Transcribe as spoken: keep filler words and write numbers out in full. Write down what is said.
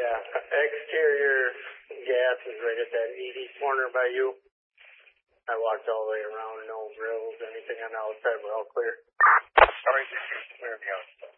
Yeah, exterior gas is right at that Edie corner by you. I walked all the way around, no grills, anything on the outside, we're all clear. Sorry, this is clear on the outside.